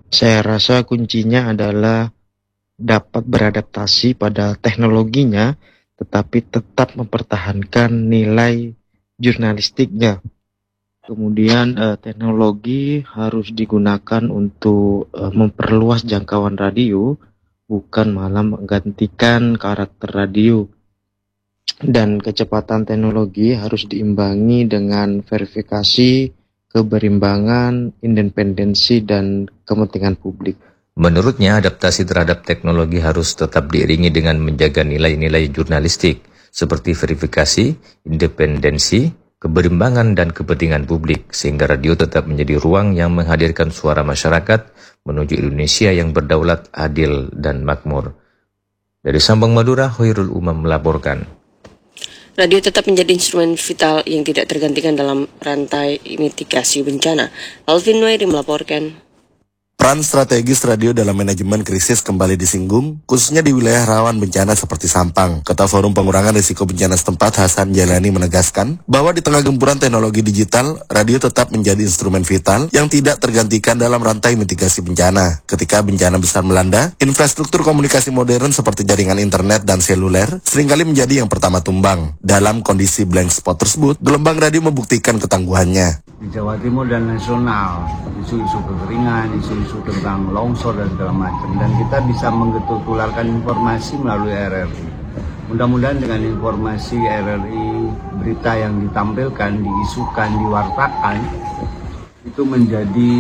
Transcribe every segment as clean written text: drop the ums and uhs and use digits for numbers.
Saya rasa kuncinya adalah dapat beradaptasi pada teknologinya, tetapi tetap mempertahankan nilai jurnalistiknya. Kemudian teknologi harus digunakan untuk memperluas jangkauan radio, bukan malah menggantikan karakter radio. Dan kecepatan teknologi harus diimbangi dengan verifikasi, keberimbangan, independensi, dan kepentingan publik. Menurutnya, adaptasi terhadap teknologi harus tetap diiringi dengan menjaga nilai-nilai jurnalistik seperti verifikasi, independensi, keberimbangan, dan kepentingan publik, sehingga radio tetap menjadi ruang yang menghadirkan suara masyarakat menuju Indonesia yang berdaulat, adil, dan makmur. Dari Sabang, Madura, Hoirul Umam melaporkan. Radio tetap menjadi instrumen vital yang tidak tergantikan dalam rantai mitigasi bencana. Alvin Wairi melaporkan. Peran strategis radio dalam manajemen krisis kembali disinggung, khususnya di wilayah rawan bencana seperti Sampang. Ketua Forum Pengurangan Risiko Bencana setempat, Hasan Jalani, menegaskan bahwa di tengah gempuran teknologi digital, radio tetap menjadi instrumen vital yang tidak tergantikan dalam rantai mitigasi bencana. Ketika bencana besar melanda, infrastruktur komunikasi modern seperti jaringan internet dan seluler seringkali menjadi yang pertama tumbang. Dalam kondisi blank spot tersebut, gelombang radio membuktikan ketangguhannya. Di Jawa Timur dan nasional, isu-isu kekeringan, isu-isu tentang longsor dan segala macam, dan kita bisa menggetularkan informasi melalui RRI. Mudah-mudahan dengan informasi RRI, berita yang ditampilkan, diisukan, diwartakan, itu menjadi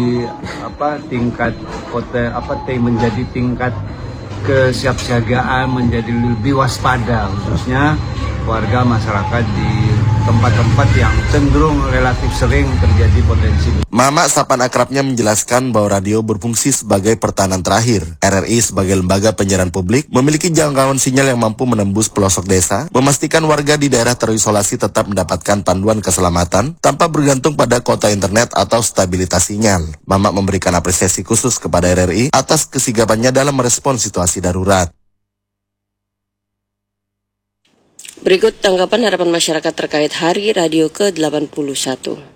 tingkat kesiapsiagaan, menjadi lebih waspada, khususnya warga masyarakat di tempat-tempat yang cenderung relatif sering terjadi potensi. Mamak Sapan akrabnya menjelaskan bahwa radio berfungsi sebagai pertahanan terakhir. RRI sebagai lembaga penyiaran publik memiliki jangkauan sinyal yang mampu menembus pelosok desa, memastikan warga di daerah terisolasi tetap mendapatkan panduan keselamatan tanpa bergantung pada kuota internet atau stabilitas sinyal. Mamak memberikan apresiasi khusus kepada RRI atas kesigapannya dalam merespon situasi darurat. Berikut tanggapan harapan masyarakat terkait Hari Radio ke-81.